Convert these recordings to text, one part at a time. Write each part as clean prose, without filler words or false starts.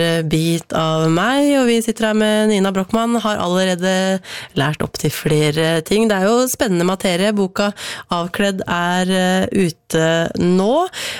bit av meg, og vi sitter her med Nina Brochmann, har allerede lært opp til flere ting. Det jo spennende materie, boka Avkledd ute nå,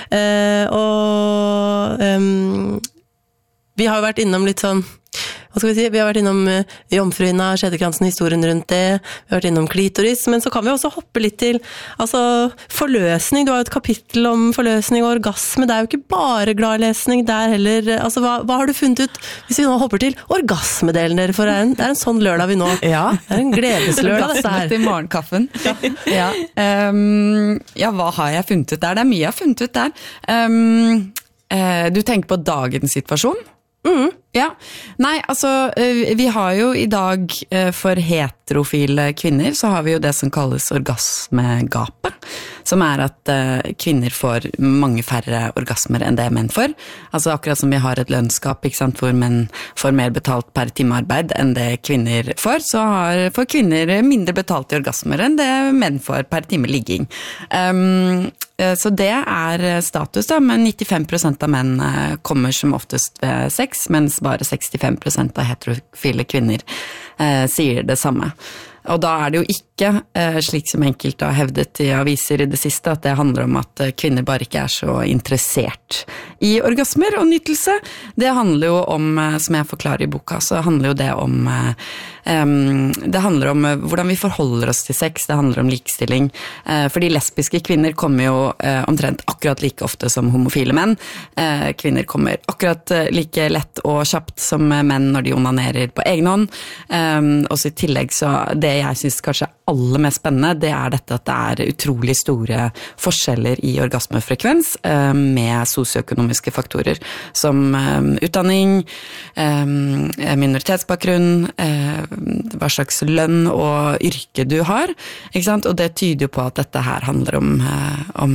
og vi har jo vært innom litt sånn, hva skal vi si, vi har vært innom jomfruhinna, skjedekransen, historien rundt det, vi har vært innom klitoris, men så kan vi også hoppe litt til, altså, forløsning. Du har jo et kapittel om forløsning og orgasme, det jo ikke bare gladlesning der heller. Altså, hva har du funnet ut, hvis vi nå hopper til orgasmedelen dere, for det en sånn lørdag vi nå. Ja. Det en gledeslørdag, dette her. Til morgenkaffen. Ja. Ja, hva har jeg funnet ut der? Det mye jeg har funnet ut der. Du tenker på dagens situasjon? Ja, nei, altså, vi har jo I dag for heterofile kvinner, så har vi jo det som kalles orgasmegapet, som at kvinner får mange færre orgasmer enn det menn får. Altså akkurat som vi har et lønnsgap, ikke sant, hvor menn får mer betalt per timearbeid enn det kvinner får, så får kvinner mindre betalt I orgasmer enn det menn får per time ligging. Så det status da, men 95% av menn kommer som oftest ved sex, mens bare 65% av heterofile kvinner sier det samme. Og da det jo ikke, slik som enkelte har hevdet I aviser I det siste, at det handler om at kvinner bare ikke så interessert I orgasmer og nytelse. Det handler jo om, som jeg forklarer I boka, så handler jo det om hvordan vi forholder oss til sex, det handler om likestilling. Fordi lesbiske kvinner kommer jo omtrent akkurat like ofte som homofile menn. Kvinner kommer akkurat like lett og kjapt som menn når de onanerer på egen hånd. Også I tillegg så det jeg synes kanskje aller mest spennende, det dette at det utrolig store forskjeller I orgasmefrekvens med sosioøkonomiske faktorer, som utdanning, minoritetsbakgrunn, hva slags lønn og yrke du har, ikke sant? Og det tyder jo på at dette her handler om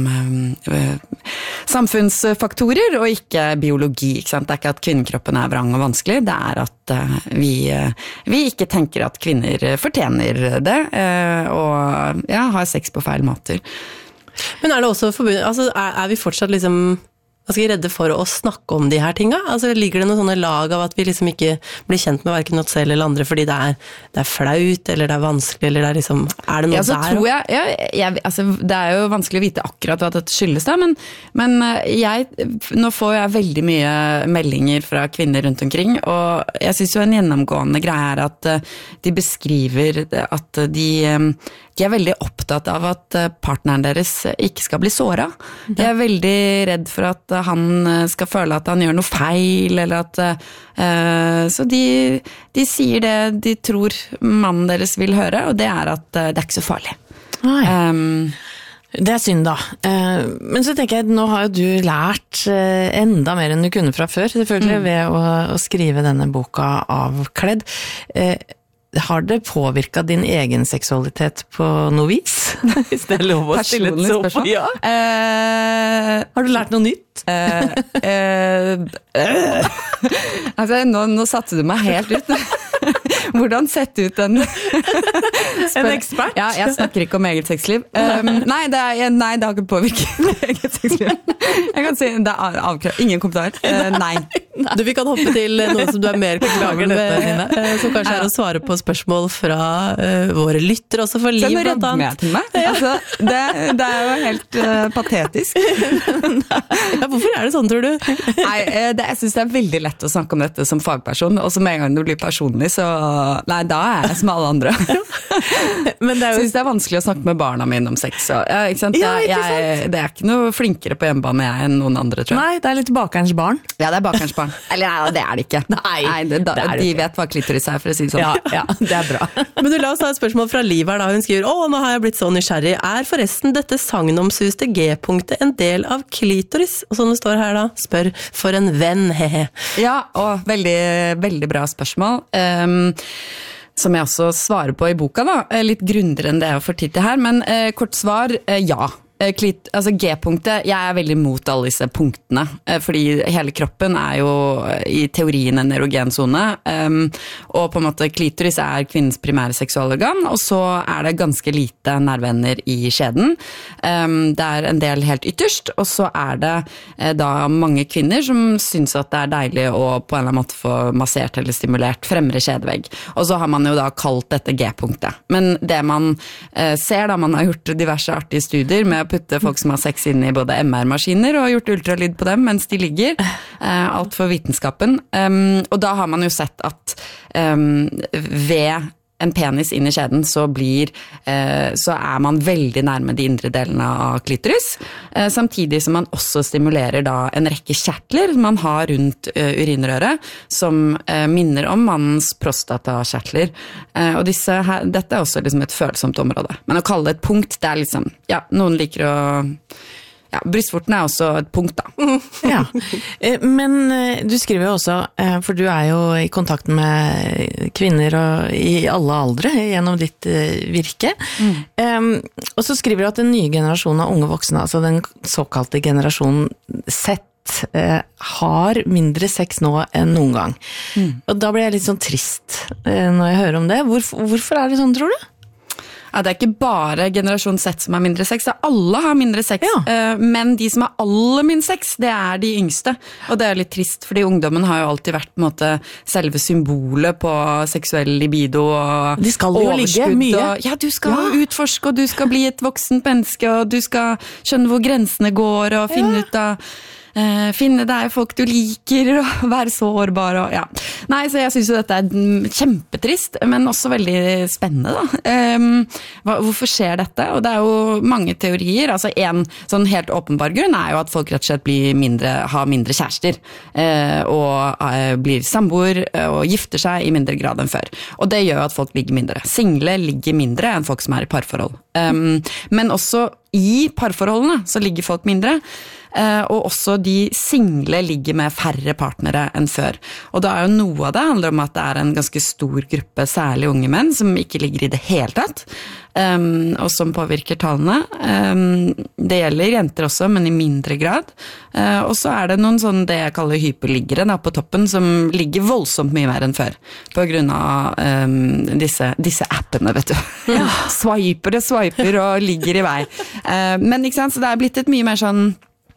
samfunnsfaktorer og ikke biologi, ikke sant? Det ikke at kvinnekroppen vrang og vanskelig, det at vi ikke tenker at kvinner fortjener det, og ja, har sex på feil måter. Men det også forbundet, altså vi fortsatt liksom redde for å snakke om de her tinga? Altså ligger det noen sånne lag av at vi liksom ikke blir kjent med hverken oss selv eller andre fordi det flaut, eller det vanskelig, eller det liksom, det noe ja, så der? Tror jeg altså, det jo vanskelig å vite akkurat hva dette skyldes da, men nå får jeg veldig mye meldinger fra kvinner rundt omkring, og jeg synes jo en gjennomgående greie at de beskriver at de veldig opptatt av at partneren deres ikke skal bli såret. De veldig redd for at han skal føle at han gjør noe feil, eller at så de sier det de tror mannen deres vil høre, og det at det ikke så farlig. Det synd da. Men så tenker jeg, nå har jo du lært enda mer enn du kunne fra før, selvfølgelig, ved å skrive denne boka Avkledd. Har det påvirket din egen seksualitet på noe vis? Hvis det lov å stille et spørsmål? Ja. Har du lært noe nytt? Altså, nå satte du meg helt ut. Hvordan sette ut en ekspert? Ja, jeg snakker ikke om eget sexliv. Nei, det har ikke påvirket eget sexliv. Jeg kan si, det avklart. Ingen kommentar. Nei. Du, vi kan hoppe til noe som du mer komfortabel med, som kanskje å svare på spørsmål fra våre lytter, også for Liv, blant annet. Til meg. Altså, det jo helt patetisk. Ja, hvorfor det sånn, tror du? Nei, jeg synes det veldig lett å snakke om dette som fagperson, og så med en gang det blir personlig, så nei, da jeg som alle andre. Men det synes det vanskelig å snakke med barna mine om sex, så, ja, ikke sant? Det ikke noe flinkere på hjemmebane jeg enn noen andre, tror jeg. Nei, det litt bakerens barn. Ja, det bakerens barn. Eller nei, det det ikke. Nei, de vet hva klitoris for å si det sånn. Ja, det bra. Men du, la oss ta et spørsmål fra Liv her da. Hun skriver, nå har jeg blitt så nysgjerrig. Forresten dette sagnomsuste G-punktet en del av klitoris? Og sånn det står her da, spør for en venn, hehe. Ja, og veldig, veldig bra spørsmål. Som jeg også svarer på i boka da, litt grundigere enn det jeg får tid til her, men kort svar, ja. Altså G-punktet, jeg veldig mot alle disse punktene, fordi hele kroppen jo i teorien en erogen zone, og på en måte klitoris kvinnens primære seksualorgan, og så det ganske lite nerveender i skjeden. Det en del helt ytterst, og så det da mange kvinner som synes at det deilig å på en eller annen måte få massert eller stimulert fremre skjedevegg. Og så har man jo da kalt dette G-punktet. Men det man ser da man har gjort diverse artige studier med å putte folk som har sex inn i både MR-maskiner og gjort ultralyd på dem mens de ligger, alt for vitenskapen. Og da har man jo sett at ved en penis inn i skjeden, så man veldig nærme de indre delene av klitoris, samtidig som man også stimulerer da en rekke kjertler man har rundt urinrøret, som minner om mannens prostatakjertler. Og dette også liksom et følsomt område. Men å kalle det et punkt, det liksom, ja, noen liker å... Ja, brystvorten også et punkt da. Ja, men du skriver jo også, for du jo i kontakt med kvinner og i alle aldre gjennom ditt virke, og så skriver du at den nye generasjonen av unge voksne, altså den såkalte generasjonen Z, har mindre sex nå enn noen gang. Og da blir jeg litt sånn trist når jeg hører om det. Hvorfor det sånn, tror du? Ja, det ikke bare generasjon Z som har mindre sex, alle har mindre sex, men de som har aller minst sex, det de yngste, og det litt trist, fordi ungdommen har jo alltid vært på en måte selve symbolet på seksuell libido og de skal jo ligge mye. Ja, du skal utforske, og du skal bli et voksent menneske, og du skal skjønne hvor grensene går, og finne ut av finne deg folk du liker og være sårbar og ja. Nei, så jeg synes jo dette kjempetrist, men også veldig spennende da. Hvorfor skjer dette? Og det jo mange teorier, altså en sånn helt åpenbar grunn jo at folk rett og slett har mindre kjærester og blir samboer og gifter seg i mindre grad enn før. Og det gjør at folk ligger mindre. Single ligger mindre enn folk som i parforhold. Men også i parforholdene så ligger folk mindre, og også de single ligger med færre partnere enn før. Og da jo noe av det handler om at det en ganske stor gruppe, særlig unge menn, som ikke ligger i det hele tatt, og som påvirker tallene. Det gjelder jenter også, men i mindre grad. Og så det noen sånn det jeg kaller hyperliggere da, på toppen, som ligger voldsomt mye mer enn før, på grunn av disse appene, vet du. Ja. Swiper og ligger i vei. Men ikke sant, så det blitt et mye mer sånn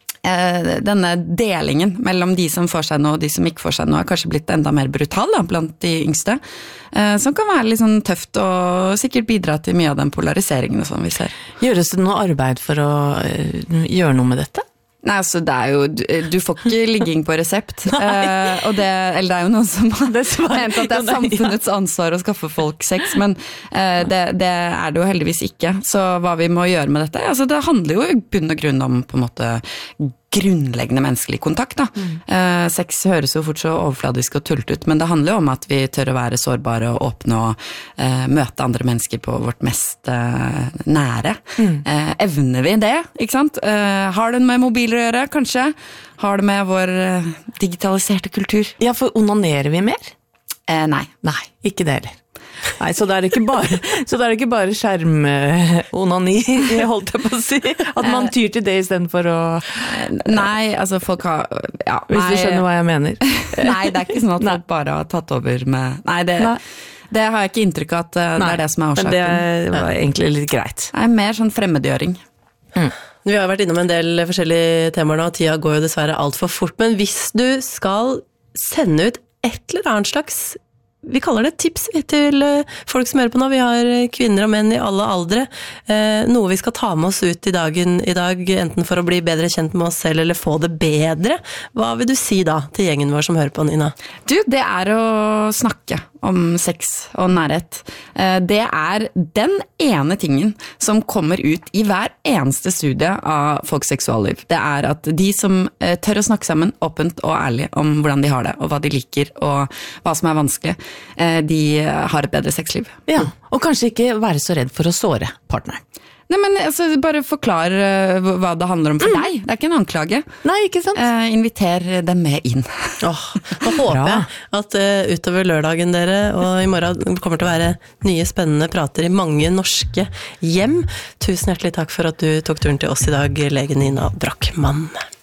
denne delingen mellom de som får seg noe og de som ikke får seg noe kanskje blitt enda mer brutal da, blant de yngste, som kan være litt sånn tøft og sikkert bidra til mye av den polariseringen som vi ser. Gjøres det noe arbeid for å gjøre noe med dette? Nei, altså det jo, du får ikke ligging på resept, og eller det jo noen som har ment at det samfunnets ansvar å skaffe folk sex, men det det jo heldigvis ikke. Så hva vi må gjøre med dette, altså det handler jo i bunn og grunn om på en måte grunnleggende menneskelig kontakt da. Sex høres jo fort så overfladisk og tullt ut, men det handler jo om at vi tør å være sårbare og åpne og møte andre mennesker på vårt mest nære. Evner vi det, ikke sant? Har det med mobiler å gjøre, kanskje? Har det med vår digitaliserte kultur? Ja, for onanerer vi mer? Nei. Nei, ikke det heller. Nei, så det ikke bare skjermonani, holdt jeg på å si, at man tyr til det i stedet for å... Nei, altså folk har... Ja, hvis du skjønner hva jeg mener. Nei, det ikke sånn at folk bare har tatt over med... Nei, det har jeg ikke inntrykk av at det det som årsaken. Men det var egentlig litt greit. Det mer sånn fremmedgjøring. Vi har vært innom en del forskjellige temaer nå, og tida går jo dessverre alt for fort, men hvis du skal sende ut et eller annet slags... Vi kaller det tips til folk som hører på nå. Vi har kvinner og menn i alle aldre. Noe vi skal ta med oss ut i dag, enten for å bli bedre kjent med oss selv eller få det bedre. Hva vil du si da til gjengen vår som hører på, Nina? Du, det å snakke om sex og nærhet. Det den ene tingen som kommer ut i hver eneste studie av folks seksualliv. Det at de som tør å snakke sammen åpent og ærlig om hvordan de har det, og hva de liker, og hva som vanskelig, de har et bedre sexliv. Ja, og kanskje ikke være så redd for å såre partneren. Nei, men altså, bare forklar hva det handler om for deg. Det ikke en anklage. Nei, ikke sant? Inviter dem med inn. Nå håper jeg at utover lørdagen dere, og i morgen kommer til å være nye spennende prater i mange norske hjem. Tusen hjertelig takk for at du tok turen til oss i dag, lege Nina Brochmann.